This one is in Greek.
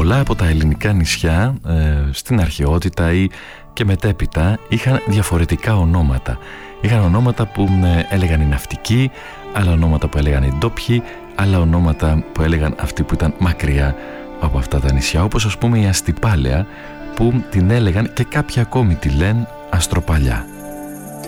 πολλά από τα ελληνικά νησιά στην αρχαιότητα ή και μετέπειτα είχαν διαφορετικά ονόματα. Είχαν ονόματα που έλεγαν οι ναυτικοί, άλλα ονόματα που έλεγαν οι ντόπιοι, άλλα ονόματα που έλεγαν αυτοί που ήταν μακριά από αυτά τα νησιά, όπως ας πούμε η Αστυπάλαια, που την έλεγαν και κάποιοι ακόμη τη λένε Αστροπαλιά.